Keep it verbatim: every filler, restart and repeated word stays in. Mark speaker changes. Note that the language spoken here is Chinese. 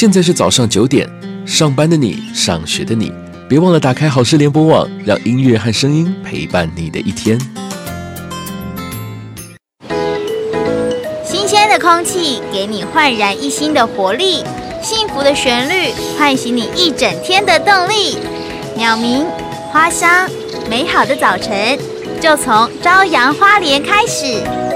Speaker 1: 现在是早上九点，上班的你，上学的你，别忘了打开好事联播网，让音乐和声音陪伴你的一天。
Speaker 2: 新鲜的空气给你焕然一新的活力，幸福的旋律唤醒你一整天的动力。鸟鸣、花香，美好的早晨就从朝阳花莲开始。